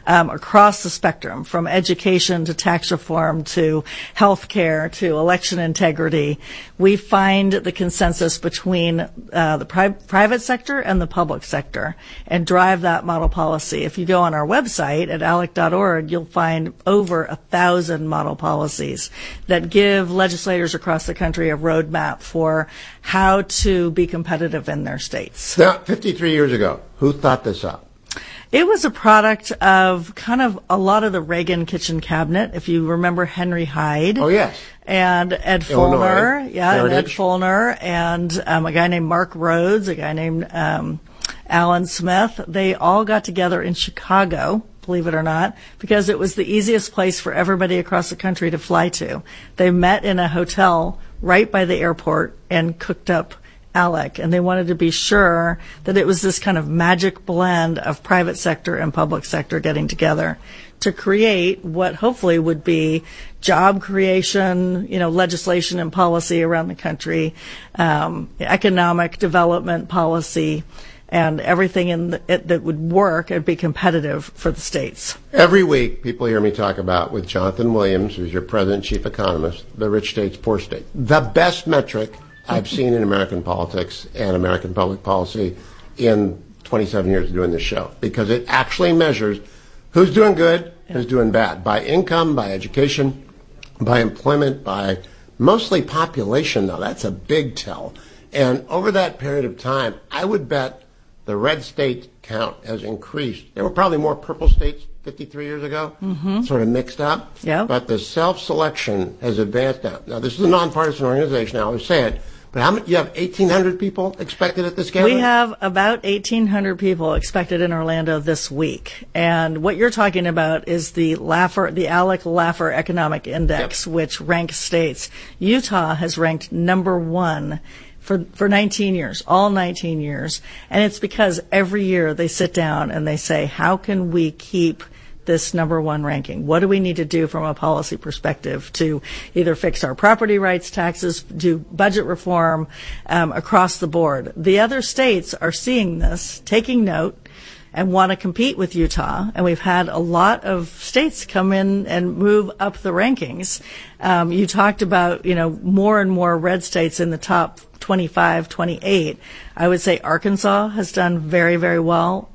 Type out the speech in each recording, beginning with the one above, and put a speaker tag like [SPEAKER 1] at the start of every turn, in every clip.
[SPEAKER 1] across the spectrum, from education to tax reform to healthcare to election integrity. We find the consensus between the private sector and the public sector and drive that model policy. If you go on our website at alec.org, you'll find over 1,000 model policies that give legislators across the country a roadmap for how to be competitive in their states.
[SPEAKER 2] Now, 53 years ago, who thought this up?
[SPEAKER 1] It was a product of kind of a lot of the Reagan kitchen cabinet, if you remember Henry Hyde.
[SPEAKER 2] Oh, yes.
[SPEAKER 1] And Ed Follner. And Ed Follner, and a guy named Mark Rhodes, a guy named Alan Smith. They all got together in Chicago, believe it or not, because it was the easiest place for everybody across the country to fly to. They met in a hotel right by the airport and cooked up ALEC, and they wanted to be sure that it was this kind of magic blend of private sector and public sector getting together to create what hopefully would be job creation, legislation and policy around the country, economic development policy, and everything that would work and be competitive for the states.
[SPEAKER 2] Every week, people hear me talk about, with Jonathan Williams, who's your president and chief economist, the rich states, poor states. The best metric I've seen in American politics and American public policy in 27 years of doing this show, because it actually measures who's doing good, who's doing bad, by income, by education, by employment, by mostly population, though. That's a big tell. And over that period of time, I would bet the red state count has increased. There were probably more purple states 53 years ago, sort of mixed up.
[SPEAKER 1] Yeah.
[SPEAKER 2] But the self-selection has advanced now. Now, this is a nonpartisan organization, I always say it. But how many, you have 1,800 people expected at this gathering?
[SPEAKER 1] We have about 1,800 people expected in Orlando this week. And what you're talking about is the ALEC Laffer Economic Index, which ranks states. Utah has ranked number one for 19 years, all 19 years. And it's because every year they sit down and they say, how can we keep this number one ranking? What do we need to do from a policy perspective to either fix our property rights taxes, do budget reform across the board? The other states are seeing this, taking note, and want to compete with Utah. And we've had a lot of states come in and move up the rankings. You talked about, more and more red states in the top 25, 28. I would say Arkansas has done very, very well.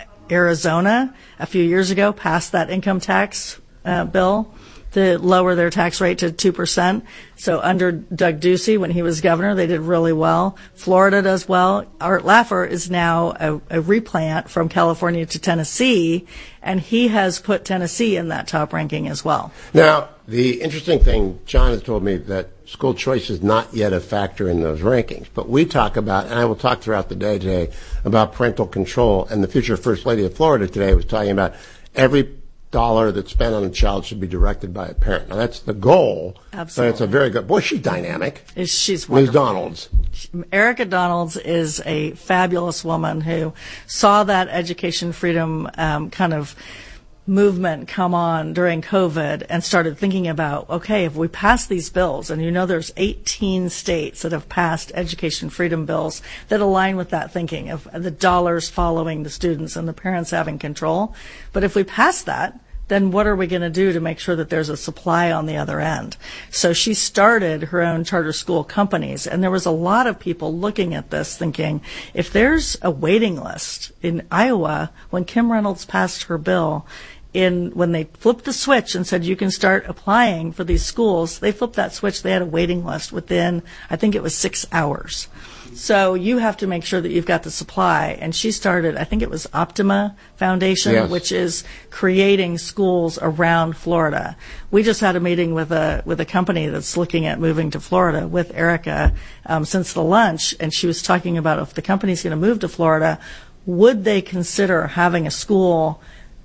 [SPEAKER 1] Arizona, a few years ago, passed that income tax bill to lower their tax rate to 2%. So under Doug Ducey, when he was governor, they did really well. Florida does well. Art Laffer is now a replant from California to Tennessee, and he has put Tennessee in that top ranking as well.
[SPEAKER 2] Now, the interesting thing, John has told me that school choice is not yet a factor in those rankings. But we talk about, and I will talk throughout the day today, about parental control. And the future First Lady of Florida today was talking about every dollar that's spent on a child should be directed by a parent. Now, that's the goal.
[SPEAKER 1] Absolutely.
[SPEAKER 2] But it's a very good, boy, she's dynamic.
[SPEAKER 1] She's wonderful.
[SPEAKER 2] Ms. Donalds.
[SPEAKER 1] Erica Donalds is a fabulous woman who saw that education freedom kind of movement come on during COVID and started thinking about, okay, if we pass these bills, and there's 18 states that have passed education freedom bills that align with that thinking of the dollars following the students and the parents having control. But if we pass that, then what are we going to do to make sure that there's a supply on the other end? So she started her own charter school companies, and there was a lot of people looking at this thinking, if there's a waiting list in Iowa, when Kim Reynolds passed her bill, when they flipped the switch and said you can start applying for these schools, they flipped that switch. They had a waiting list within, I think it was 6 hours. So you have to make sure that you've got the supply. And she started, I think it was Optima Foundation,
[SPEAKER 2] yes,
[SPEAKER 1] which is creating schools around Florida. We just had a meeting with a company that's looking at moving to Florida with Erica since the lunch, and she was talking about if the company's going to move to Florida, would they consider having a school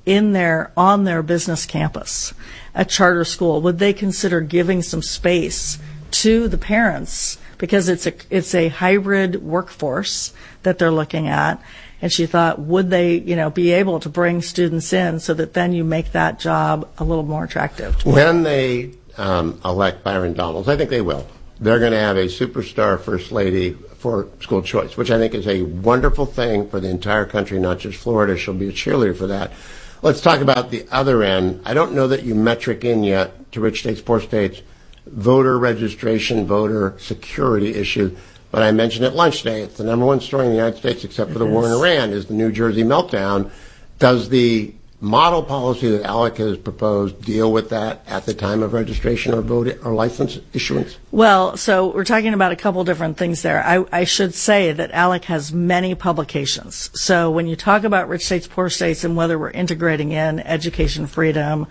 [SPEAKER 1] on their business campus, a charter school? Would they consider giving some space to the parents, because it's a hybrid workforce that they're looking at? And she thought, would they, be able to bring students in so that then you make that job a little more attractive?
[SPEAKER 2] When they elect Byron Donalds, I think they will, they're going to have a superstar first lady for school choice, which I think is a wonderful thing for the entire country, not just Florida. She'll be a cheerleader for that. let's talk about the other end. I don't know that you metric in yet to rich states, poor states, voter registration, voter security issue. But I mentioned at lunch today, it's the number one story in the United States, except for the war in Iran, is the New Jersey meltdown. Does the model policy that ALEC has proposed deal with that at the time of registration or vote or license issuance?
[SPEAKER 1] Well, so we're talking about a couple different things there. I should say that ALEC has many publications. So when you talk about rich states, poor states, and whether we're integrating in education freedom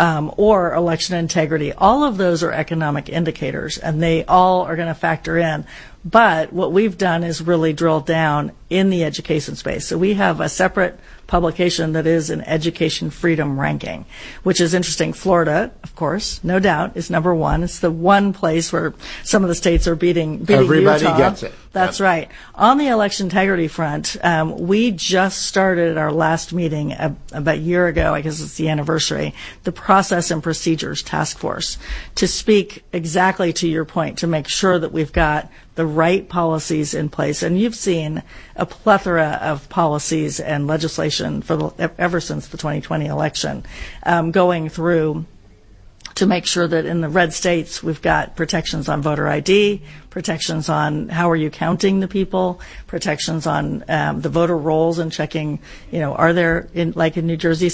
[SPEAKER 1] or election integrity, all of those are economic indicators, and they all are going to factor in. But what we've done is really drill down in the education space. So we have a separate publication that is an education freedom ranking, which is interesting. Florida, of course, no doubt, is number one. It's the one place where some of the states are beating
[SPEAKER 2] Everybody
[SPEAKER 1] Utah.
[SPEAKER 2] gets it.
[SPEAKER 1] That's right. On the election integrity front, we just started our last meeting about a year ago, I guess it's the anniversary, the Process and Procedures Task Force, to speak exactly to your point, to make sure that we've got the right policies in place. And you've seen a plethora of policies and legislation ever since the 2020 election going through to make sure that in the red states we've got protections on voter ID, protections on how are you counting the people, protections on the voter rolls and checking, are there, like in New Jersey,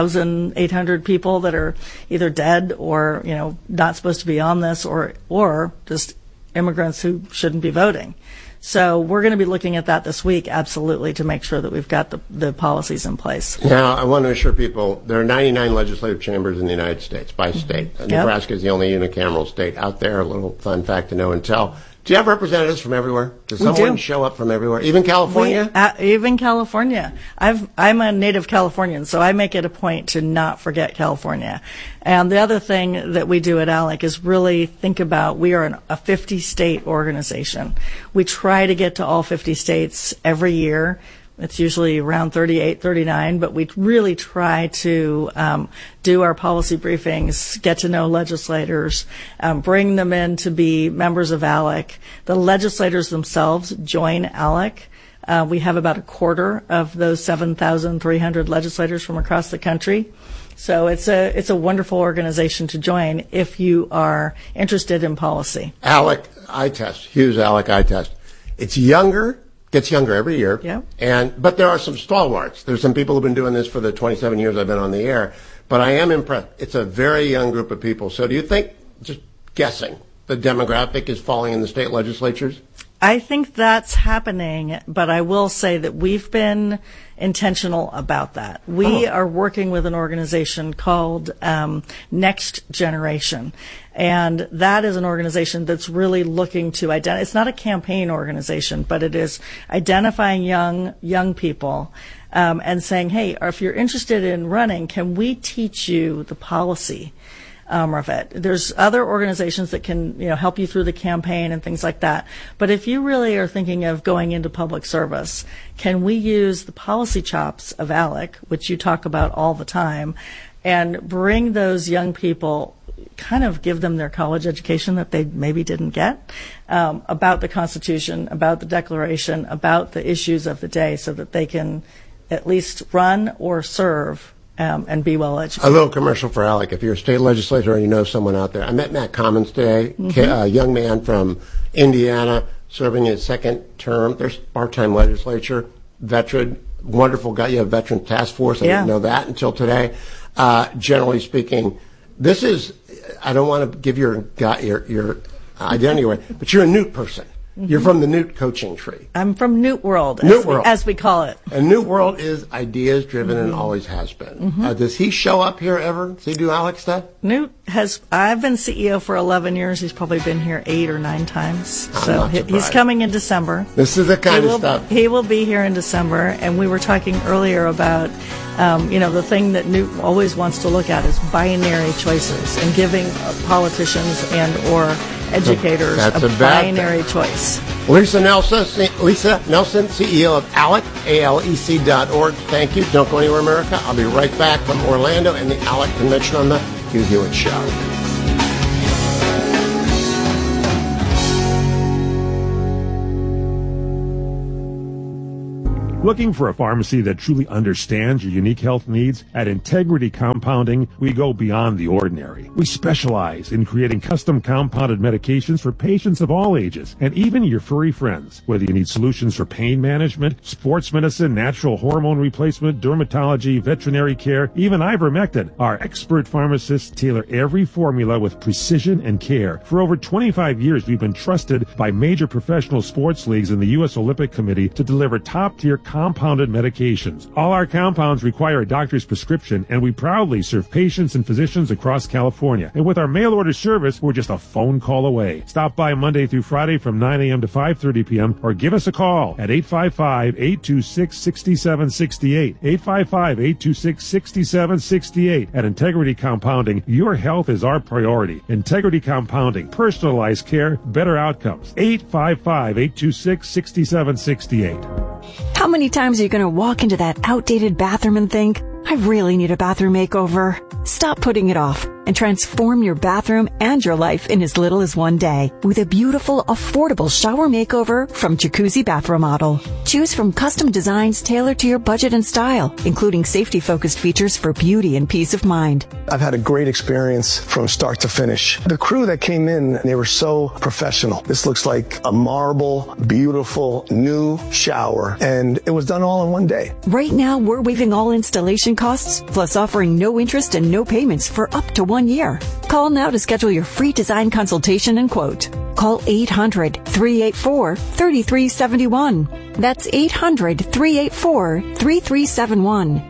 [SPEAKER 1] 6,800 people that are either dead or, not supposed to be on this or just immigrants who shouldn't be voting. So we're going to be looking at that this week, absolutely, to make sure that we've got the policies in place.
[SPEAKER 2] Now, I want to assure people there are 99 legislative chambers in the United States by state.
[SPEAKER 1] Yep.
[SPEAKER 2] Nebraska is the only unicameral state out there. A little fun fact to know and tell. Do you have representatives from everywhere? Does someone show up from everywhere? Even California?
[SPEAKER 1] Even California. I'm a native Californian, so I make it a point to not forget California. And the other thing that we do at ALEC is really think about, we are a 50-state organization. We try to get to all 50 states every year. It's usually around 38, 39, but we really try to do our policy briefings, get to know legislators, bring them in to be members of ALEC. The legislators themselves join ALEC. We have about a quarter of those 7,300 legislators from across the country. So it's a wonderful organization to join if you are interested in policy.
[SPEAKER 2] ALEC eye test, Hughes ALEC eye test. It's younger. Gets younger every year.
[SPEAKER 1] Yeah.
[SPEAKER 2] But there are some stalwarts. There's some people who've been doing this for the 27 years I've been on the air. But I am impressed. It's a very young group of people. So do you think, just guessing, the demographic is falling in the state legislatures?
[SPEAKER 1] I think that's happening, but I will say that we've been intentional about that. We are working with an organization called Next Generation, and that is an organization that's really looking to identify. It's not a campaign organization, but it is identifying young people and saying, hey, if you're interested in running, can we teach you the policy of it? There's other organizations that can, help you through the campaign and things like that. But if you really are thinking of going into public service, can we use the policy chops of ALEC, which you talk about all the time, and bring those young people, kind of give them their college education that they maybe didn't get, about the Constitution, about the Declaration, about the issues of the day, so that they can at least run or serve and be well educated.
[SPEAKER 2] A little commercial for ALEC. If you're a state legislator or you know someone out there. I met Matt Commons today, a young man from Indiana, serving his second term. There's part-time legislature, veteran, wonderful guy. You have veteran task force. I didn't know that until today. Generally speaking, this is, I don't want to give your identity away, but you're a Newt person. You're from the Newt coaching tree.
[SPEAKER 1] I'm from Newt World, as we call it.
[SPEAKER 2] And Newt World is ideas driven and always has been. Does he show up here ever? Does he do ALEC stuff?
[SPEAKER 1] Newt I've been CEO for 11 years. He's probably been here 8 or 9 times. So he's coming in December.
[SPEAKER 2] This is the kind of stuff.
[SPEAKER 1] He will be here in December. And we were talking earlier about, the thing that Newt always wants to look at is binary choices and giving politicians and or educators a binary choice.
[SPEAKER 2] Lisa Nelson, CEO of ALEC, ALEC.org. Thank you. Don't go anywhere, America. I'll be right back from Orlando and the ALEC convention on the Hugh Hewitt Show.
[SPEAKER 3] Looking for a pharmacy that truly understands your unique health needs? At Integrity Compounding, we go beyond the ordinary. We specialize in creating custom compounded medications for patients of all ages, and even your furry friends. Whether you need solutions for pain management, sports medicine, natural hormone replacement, dermatology, veterinary care, even ivermectin, our expert pharmacists tailor every formula with precision and care. For over 25 years, we've been trusted by major professional sports leagues and the U.S. Olympic Committee to deliver top-tier compounded medications. All our compounds require a doctor's prescription, and we proudly serve patients and physicians across California. And with our mail order service, we're just a phone call away. Stop by Monday through Friday from 9 a.m. to 5:30 p.m. or give us a call at 855-826-6768. 855-826-6768. At Integrity Compounding, your health is our priority. Integrity Compounding, personalized care, better outcomes. 855-826-6768.
[SPEAKER 4] How many times are you going to walk into that outdated bathroom and think, I really need a bathroom makeover? Stop putting it off and transform your bathroom and your life in as little as one day with a beautiful, affordable shower makeover from Jacuzzi Bath Remodel. Choose from custom designs tailored to your budget and style, including safety-focused features for beauty and peace of mind.
[SPEAKER 5] I've had a great experience from start to finish. The crew that came in, they were so professional. This looks like a marble, beautiful, new shower, and it was done all in one day.
[SPEAKER 4] Right now, we're waiving all installation costs, plus offering no interest and no payments for up to 1 year. Call now to schedule your free design consultation and quote. Call 800-384-3371. That's 800-384-3371.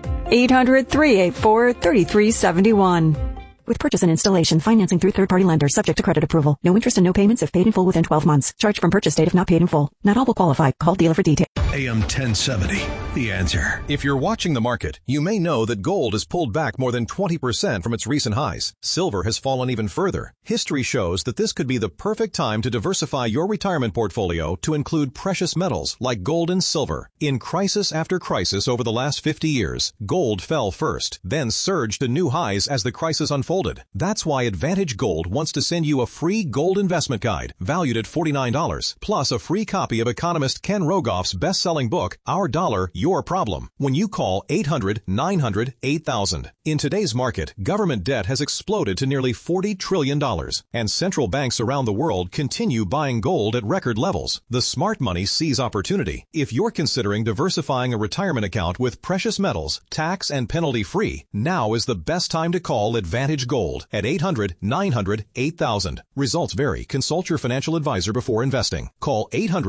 [SPEAKER 4] 800-384-3371. With purchase and installation, financing through third-party lenders, subject to credit approval. No interest and no payments if paid in full within 12 months. Charge from purchase date if not paid in full. Not all will qualify. Call dealer for details.
[SPEAKER 6] AM 1070, The Answer.
[SPEAKER 7] If you're watching the market, you may know that gold has pulled back more than 20% from its recent highs. Silver has fallen even further. History shows that this could be the perfect time to diversify your retirement portfolio to include precious metals like gold and silver. In crisis after crisis over the last 50 years, gold fell first, then surged to new highs as the crisis unfolded. That's why Advantage Gold wants to send you a free gold investment guide valued at $49, plus a free copy of economist Ken Rogoff's best-selling book, Our Dollar, Your Problem, when you call 800-900-8000. In today's market, government debt has exploded to nearly $40 trillion, and central banks around the world continue buying gold at record levels. The smart money sees opportunity. If you're considering diversifying a retirement account with precious metals, tax and penalty-free, now is the best time to call Advantage Gold at 800-900-8000. Results vary. Consult your financial advisor before investing. Call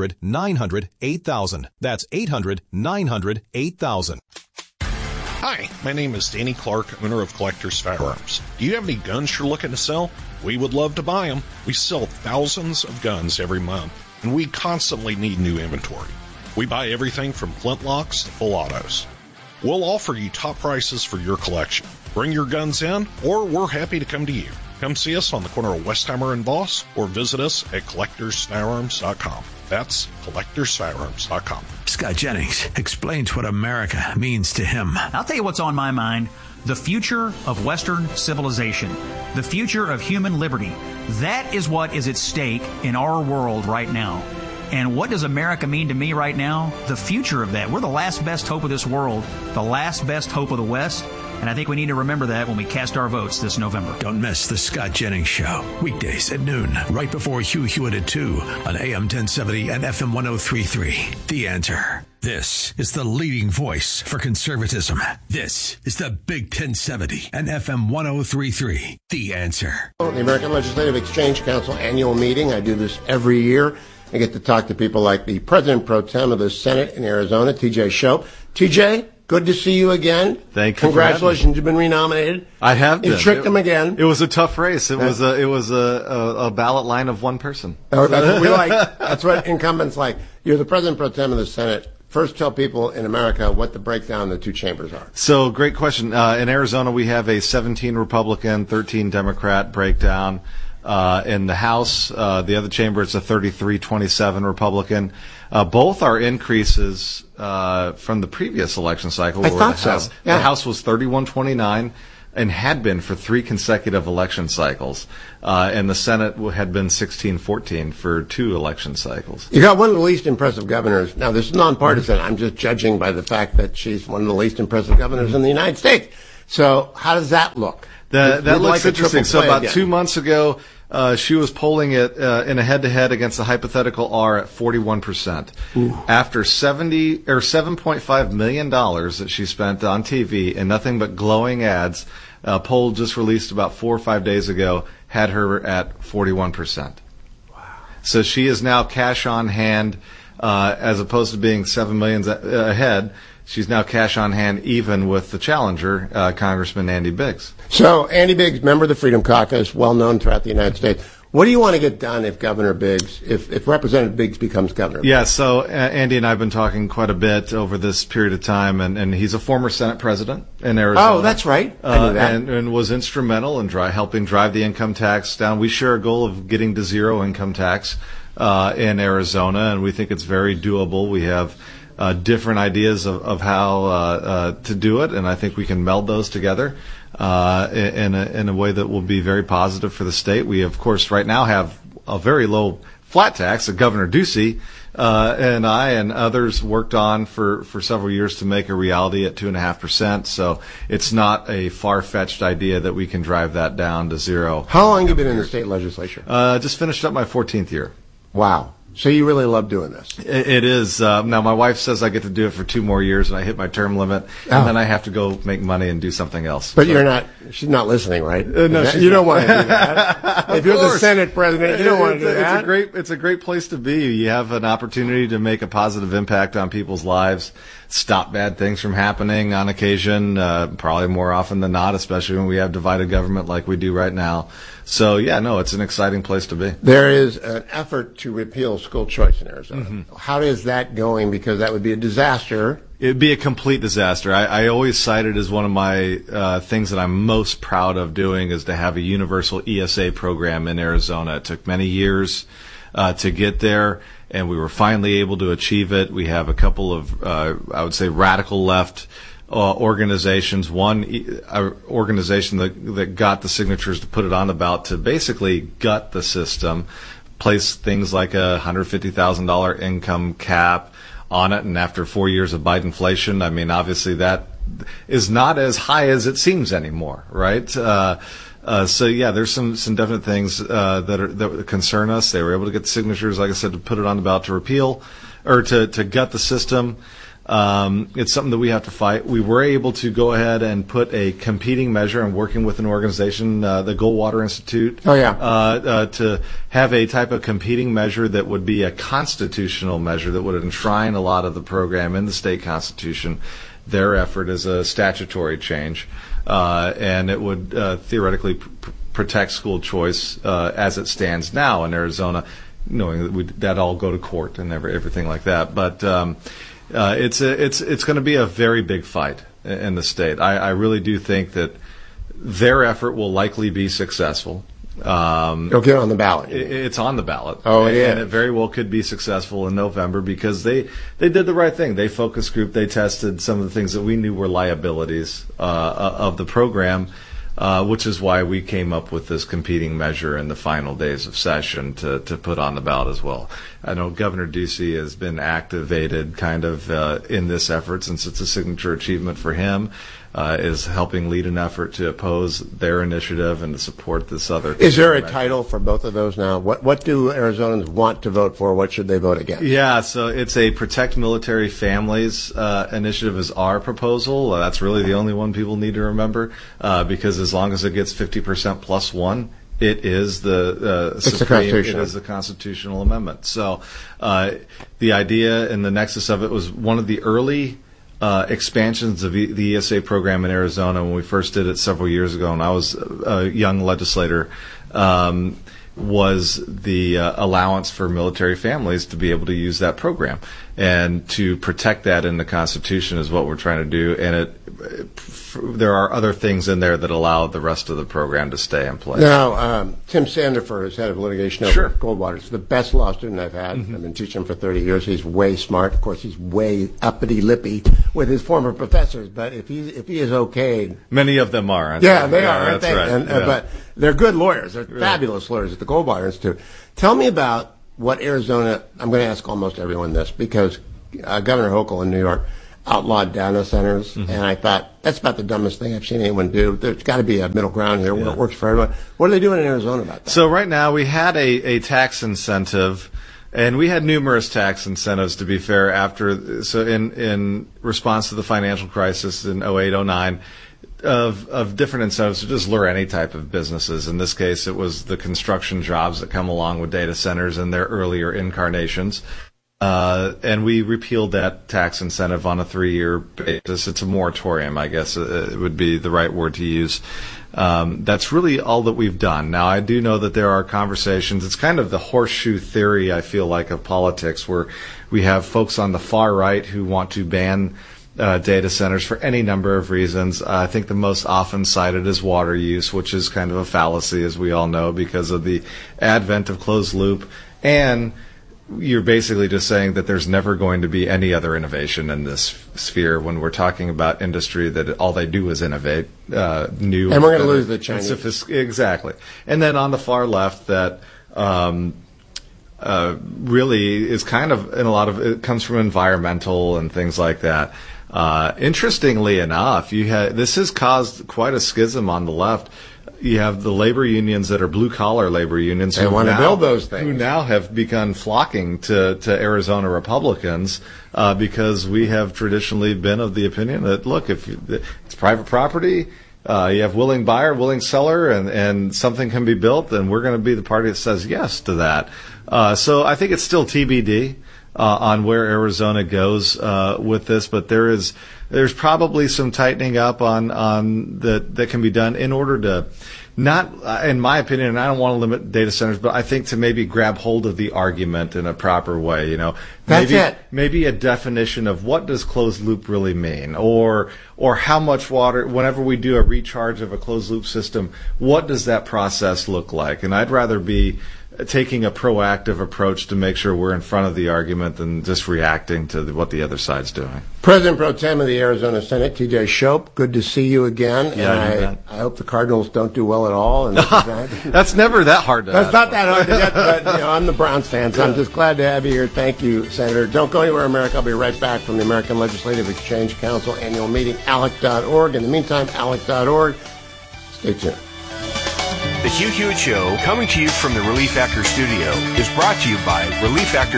[SPEAKER 7] 800-900-8000. That's 800-900-8000.
[SPEAKER 8] Hi, my name is Danny Clark, owner of Collector's Firearms. Do you have any guns you're looking to sell? We would love to buy them. We sell thousands of guns every month, and we constantly need new inventory. We buy everything from flintlocks to full autos. We'll offer you top prices for your collection. Bring your guns in, or we're happy to come to you. Come see us on the corner of Westheimer and Voss, or visit us at collectorsfirearms.com. That's collectorsfirearms.com.
[SPEAKER 6] Scott Jennings explains what America means to him.
[SPEAKER 9] I'll tell you what's on my mind. The future of Western civilization. The future of human liberty. That is what is at stake in our world right now. And what does America mean to me right now? The future of that. We're the last best hope of this world, the last best hope of the West, and I think we need to remember that when we cast our votes this November.
[SPEAKER 6] Don't miss the Scott Jennings Show, weekdays at noon, right before Hugh Hewitt at 2 on AM 1070 and FM 103.3. The Answer. This is the leading voice for conservatism. This is the Big 1070 and FM 103.3. The Answer.
[SPEAKER 2] The American Legislative Exchange Council annual meeting. I do this every year. I get to talk to people like the President Pro Tem of the Senate in Arizona, TJ Shope. TJ, good to see you again.
[SPEAKER 10] Thank you.
[SPEAKER 2] Congratulations, you've been renominated.
[SPEAKER 10] I have been.
[SPEAKER 2] You tricked him again.
[SPEAKER 10] It was a tough race. It was a ballot line of one person.
[SPEAKER 2] Oh, that's what we like. That's what incumbents like. You're the President Pro Tem of the Senate. First, tell people in America what the breakdown of the two chambers are.
[SPEAKER 10] So, great question. In Arizona, we have a 17 Republican, 13 Democrat breakdown. In the House, the other chamber, it's a 33-27 Republican. Both are increases from the previous election cycle.
[SPEAKER 2] I thought so.
[SPEAKER 10] The House was 31-29. and had been for 3 consecutive election cycles. And the Senate had been 16-14 for 2 election cycles.
[SPEAKER 2] You got one of the least impressive governors. Now, this is nonpartisan. I'm just judging by the fact that she's one of the least impressive governors in the United States. So how does that look?
[SPEAKER 10] That looks interesting. So about 2 months ago, she was polling it in a head-to-head against the hypothetical R at 41%. After $7.5 million that she spent on TV and nothing but glowing ads, a poll just released about 4 or 5 days ago had her at 41%. Wow! So she is now cash on hand, as opposed to being $7 million ahead. She's now cash on hand, even with the challenger, Congressman Andy Biggs.
[SPEAKER 2] So, Andy Biggs, member of the Freedom Caucus, well known throughout the United States. What do you want to get done if Governor Biggs, if Representative Biggs becomes governor?
[SPEAKER 10] Yeah, so Andy and I have been talking quite a bit over this period of time, and he's a former Senate president in Arizona.
[SPEAKER 2] Oh, that's right. I knew that.
[SPEAKER 10] And was instrumental in helping drive the income tax down. We share a goal of getting to zero income tax in Arizona, and we think it's very doable. We have different ideas of how to do it, and I think we can meld those together in a way that will be very positive for the state. We, of course, right now have a very low flat tax that Governor Ducey and I and others worked on for several years to make a reality at 2.5%. So it's not a far-fetched idea that we can drive that down to zero.
[SPEAKER 2] How long have you been in the state legislature?
[SPEAKER 10] Just finished up my 14th year.
[SPEAKER 2] Wow. So you really love doing this?
[SPEAKER 10] It is. Now, my wife says I get to do it for 2 more years, and I hit my term limit, and then I have to go make money and do something else.
[SPEAKER 2] But she's not listening, right?
[SPEAKER 10] No,
[SPEAKER 2] you don't want to do that. If you're the Senate president, you don't want to do that.
[SPEAKER 10] It's a great place to be. You have an opportunity to make a positive impact on people's lives, stop bad things from happening on occasion, probably more often than not, especially when we have divided government like we do right now. So, yeah, no, it's an exciting place to be.
[SPEAKER 2] There is an effort to repeal school choice in Arizona. Mm-hmm. How is that going? Because that would be a disaster.
[SPEAKER 10] It'd be a complete disaster. I always cite it as one of my things that I'm most proud of doing is to have a universal ESA program in Arizona. It took many years to get there, and we were finally able to achieve it. We have a couple of, I would say, radical left organizations. One organization that got the signatures to put it on the ballot to basically gut the system, place things like a $150,000 income cap on it, and after 4 years of Bidenflation, I mean, obviously that is not as high as it seems anymore, right? So yeah, there's some definite things that concern us. They were able to get the signatures, like I said, to put it on the ballot to repeal or to gut the system. It's something that we have to fight. We were able to go ahead and put a competing measure and working with an organization, the Goldwater Institute.
[SPEAKER 2] Oh, yeah.
[SPEAKER 10] To have a type of competing measure that would be a constitutional measure that would enshrine a lot of the program in the state constitution. Their effort is a statutory change, and it would theoretically protect school choice as it stands now in Arizona, knowing that that all go to court and everything like that. But it's going to be a very big fight in the state. I really do think that their effort will likely be successful.
[SPEAKER 2] It'll get on the ballot.
[SPEAKER 10] It's on the ballot.
[SPEAKER 2] Oh, it is.
[SPEAKER 10] And it very well could be successful in November because they did the right thing. They focus group. They tested some of the things that we knew were liabilities of the program, which is why we came up with this competing measure in the final days of session to put on the ballot as well. I know Governor Ducey has been activated kind of in this effort since it's a signature achievement for him. Is helping lead an effort to oppose their initiative and to support this other.
[SPEAKER 2] Is there a title for both of those now? What do Arizonans want to vote for? What should they vote against?
[SPEAKER 10] Yeah, so it's a Protect Military Families initiative is our proposal. That's really the only one people need to remember because as long as it gets 50% plus one, it is the supreme. It is the constitutional amendment. So the idea and the nexus of it was one of the early expansions of the ESA program in Arizona when we first did it several years ago, and I was a young legislator. was the allowance for military families to be able to use that program. And to protect that in the Constitution is what we're trying to do. And there are other things in there that allow the rest of the program to stay in place.
[SPEAKER 2] Now, Tim Sandifer is head of litigation over
[SPEAKER 10] Sure.
[SPEAKER 2] at Goldwater. He's the best law student I've had. I've been teaching him for 30 years. He's way smart. Of course, he's way uppity-lippy with his former professors. But if he is okayed...
[SPEAKER 10] Many of them are.
[SPEAKER 2] Yeah, they are, aren't
[SPEAKER 10] that's
[SPEAKER 2] they?
[SPEAKER 10] right.
[SPEAKER 2] And, but they're good lawyers. They're fabulous lawyers at the Goldwater Institute. Tell me about what Arizona... I'm going to ask almost everyone this because Governor Hochul in New York outlawed data centers, and I thought, that's about the dumbest thing I've seen anyone do. There's got to be a middle ground here where it works for everyone. What are they doing in Arizona about that?
[SPEAKER 10] So right now we had a tax incentive, and we had numerous tax incentives, to be fair, in response to the financial crisis in 08-09, of different incentives to just lure any type of businesses. In this case, it was the construction jobs that come along with data centers in their earlier incarnations. And we repealed that tax incentive on a 3-year basis. It's a moratorium, I guess it would be the right word to use. That's really all that we've done. Now, I do know that there are conversations. It's kind of the horseshoe theory, I feel like, of politics, where we have folks on the far right who want to ban data centers for any number of reasons. I think the most often cited is water use, which is kind of a fallacy, as we all know, because of the advent of closed loop. And you're basically just saying that there's never going to be any other innovation in this sphere when we're talking about industry that all they do is innovate new.
[SPEAKER 2] And we're going to lose the Chinese.
[SPEAKER 10] Exactly. And then on the far left, that really is kind of, in a lot of it comes from environmental and things like that. Interestingly enough, this has caused quite a schism on the left. You have the labor unions that are blue-collar labor unions
[SPEAKER 2] who want to build those things,
[SPEAKER 10] who now have begun flocking to Arizona Republicans because we have traditionally been of the opinion that, look, if it's private property, you have willing buyer, willing seller, and something can be built, then we're going to be the party that says yes to that. So I think it's still TBD on where Arizona goes with this, but there's probably some tightening up on that can be done in order to not, in my opinion, and I don't want to limit data centers, but I think to maybe grab hold of the argument in a proper way. You know, maybe a definition of what does closed loop really mean, or how much water. Whenever we do a recharge of a closed loop system, what does that process look like? And I'd rather be taking a proactive approach to make sure we're in front of the argument than just reacting to what the other side's doing.
[SPEAKER 2] President Pro Tem of the Arizona Senate, T.J. Shope, good to see you again.
[SPEAKER 10] Yeah,
[SPEAKER 2] and I hope the Cardinals don't do well at all. And
[SPEAKER 10] that's never that hard to
[SPEAKER 2] That's not that hard to get, but I'm the Browns fan, so I'm just glad to have you here. Thank you, Senator. Don't go anywhere, America. I'll be right back from the American Legislative Exchange Council annual meeting, ALEC.org. In the meantime, ALEC.org. Stay tuned.
[SPEAKER 11] The Hugh Hewitt Show, coming to you from the Relief Factor studio, is brought to you by Relief Factor